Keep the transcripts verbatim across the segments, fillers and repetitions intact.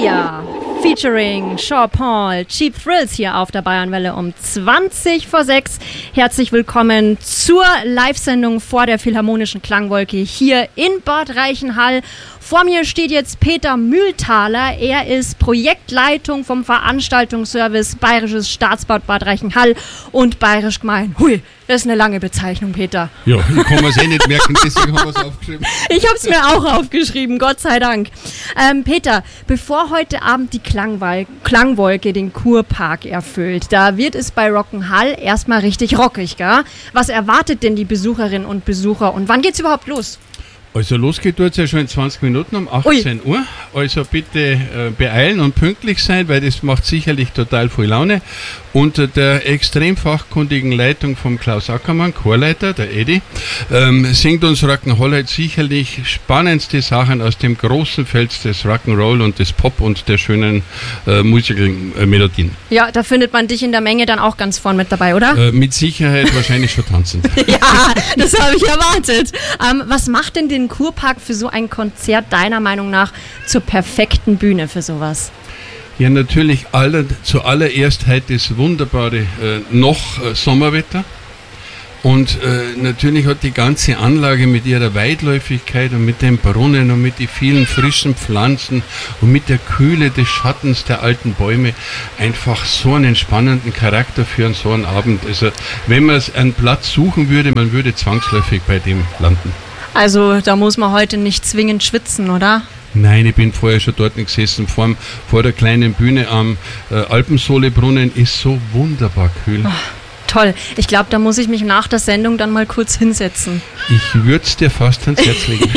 Sia featuring Sean Paul, Cheap Thrills hier auf der Bayernwelle um zwanzig vor sechs. Herzlich willkommen zur Live-Sendung vor der Philharmonischen Klangwolke hier in Bad Reichenhall. Vor mir steht jetzt Peter Mühlthaler. Er ist Projektleitung vom Veranstaltungsservice Bayerisches Staatsbad Bad Reichenhall und Bayerisch Gemein. Hui, das ist eine lange Bezeichnung, Peter. Ja, ich kann mir es eh nicht merken, deswegen haben wir es aufgeschrieben. Ich habe es mir auch aufgeschrieben, Gott sei Dank. Ähm, Peter, bevor heute Abend die Klangwol- Klangwolke den Kurpark erfüllt, da wird es bei Rock'n'Hall erstmal richtig rockig, gell? Was erwartet denn die Besucherinnen und Besucher und wann geht's überhaupt los? Also los geht es ja schon in zwanzig Minuten um achtzehn Uhr. Also bitte äh, beeilen und pünktlich sein, weil das macht sicherlich total viel Laune. Unter der extrem fachkundigen Leitung von Klaus Ackermann, Chorleiter, der Edi, ähm, singt uns Rock'n'Hall halt sicherlich spannendste Sachen aus dem großen Feld des Rock'n'Roll und des Pop und der schönen äh, Musical-Melodien. Ja, da findet man dich in der Menge dann auch ganz vorn mit dabei, oder? Äh, mit Sicherheit wahrscheinlich schon tanzend. Ja, das habe ich erwartet. Ähm, was macht denn den Kurpark für so ein Konzert deiner Meinung nach zur perfekten Bühne für sowas? Ja, natürlich aller, zuallererst heute das wunderbare äh, noch äh, Sommerwetter und äh, natürlich hat die ganze Anlage mit ihrer Weitläufigkeit und mit den Brunnen und mit den vielen frischen Pflanzen und mit der Kühle des Schattens der alten Bäume einfach so einen spannenden Charakter für einen so einen Abend. Also wenn man einen Platz suchen würde, man würde zwangsläufig bei dem landen. Also da muss man heute nicht zwingend schwitzen, oder? Nein, ich bin vorher schon dort gesessen, vor, vor der kleinen Bühne am äh, Alpensohlebrunnen, ist so wunderbar kühl. Oh, toll. Ich glaube, da muss ich mich nach der Sendung dann mal kurz hinsetzen. Ich würde es dir fast ans Herz legen.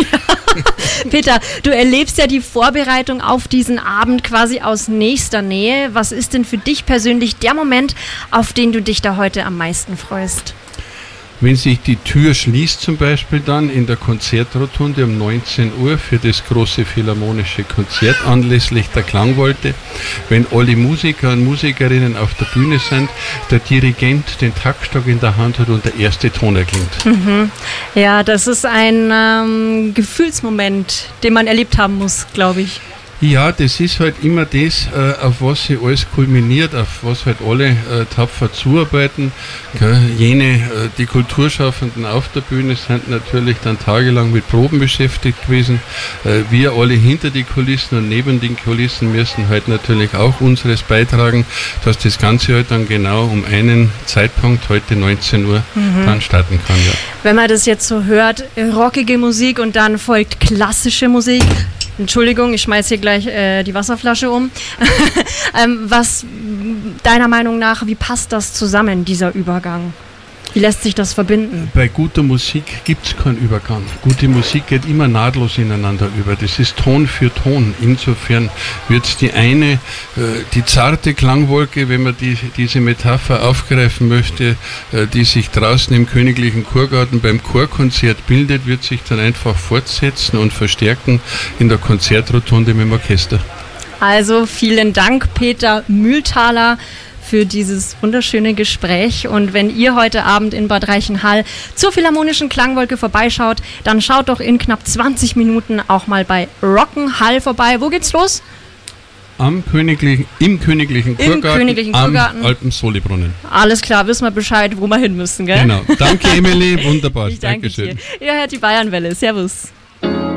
Ja. Peter, du erlebst ja die Vorbereitung auf diesen Abend quasi aus nächster Nähe. Was ist denn für dich persönlich der Moment, auf den du dich da heute am meisten freust? Wenn sich die Tür schließt zum Beispiel dann in der Konzertrotunde um neunzehn Uhr für das große philharmonische Konzert anlässlich der Klangwolke, wenn alle Musiker und Musikerinnen auf der Bühne sind, der Dirigent den Taktstock in der Hand hat und der erste Ton erklingt. Mhm. Ja, das ist ein ähm, Gefühlsmoment, den man erlebt haben muss, glaube ich. Ja, das ist halt immer das, äh, auf was sie alles kulminiert, auf was halt alle äh, tapfer zuarbeiten. Gell? Jene, äh, die Kulturschaffenden auf der Bühne sind natürlich dann tagelang mit Proben beschäftigt gewesen. Äh, wir alle hinter die Kulissen und neben den Kulissen müssen halt natürlich auch unseres beitragen, dass das Ganze halt dann genau um einen Zeitpunkt, heute neunzehn Uhr, mhm. dann starten kann. Ja. Wenn man das jetzt so hört, rockige Musik und dann folgt klassische Musik. Entschuldigung, ich schmeiß hier gleich äh, die Wasserflasche um. ähm, was deiner Meinung nach, wie passt das zusammen, dieser Übergang? Wie lässt sich das verbinden? Bei guter Musik gibt es keinen Übergang. Gute Musik geht immer nahtlos ineinander über. Das ist Ton für Ton. Insofern wird die eine, äh, die zarte Klangwolke, wenn man die, diese Metapher aufgreifen möchte, äh, die sich draußen im Königlichen Chorgarten beim Chorkonzert bildet, wird sich dann einfach fortsetzen und verstärken in der Konzertrotunde mit dem Orchester. Also vielen Dank, Peter Mühlthaler, für dieses wunderschöne Gespräch. Und wenn ihr heute Abend in Bad Reichenhall zur Philharmonischen Klangwolke vorbeischaut, dann schaut doch in knapp zwanzig Minuten auch mal bei Rock'n'Hall vorbei. Wo geht's los? Am Königlichen, im Königlichen Chorgarten, Im Königlichen Chorgarten. Am Alpensohlebrunnen. Alles klar, wissen wir Bescheid, wo wir hin müssen, gell? Genau. Danke, Emily. Wunderbar. Ich danke Dankeschön. dir. Ihr hört die Bayernwelle. Servus.